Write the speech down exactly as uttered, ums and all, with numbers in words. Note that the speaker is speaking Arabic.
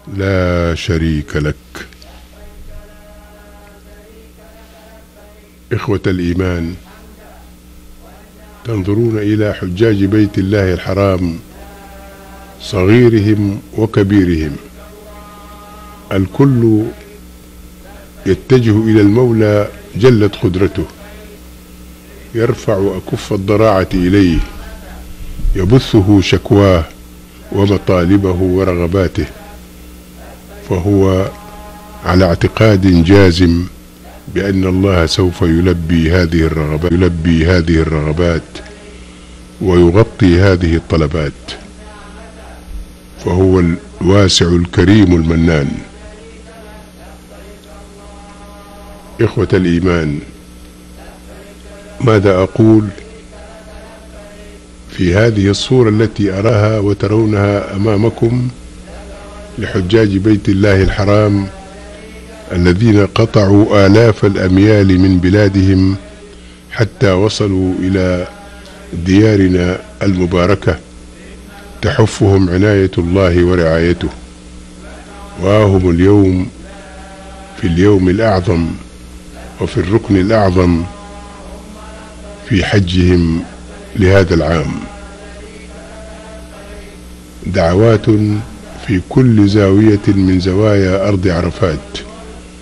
لا شريك لك. إخوة الإيمان، تنظرون إلى حجاج بيت الله الحرام صغيرهم وكبيرهم، الكل يتجه إلى المولى جلت قدرته، يرفع أكف الضراعة إليه، يبثه شكواه ومطالبه ورغباته، فهو على اعتقاد جازم بأن الله سوف يلبي هذه الرغبات يلبي هذه الرغبات ويغطي هذه الطلبات، فهو الواسع الكريم المنان. إخوة الإيمان، ماذا أقول في هذه الصورة التي أراها وترونها أمامكم لحجاج بيت الله الحرام الذين قطعوا آلاف الأميال من بلادهم حتى وصلوا إلى ديارنا المباركة تحفهم عناية الله ورعايته، وهم اليوم في اليوم الأعظم وفي الركن الأعظم في حجهم لهذا العام. دعوات في كل زاوية من زوايا أرض عرفات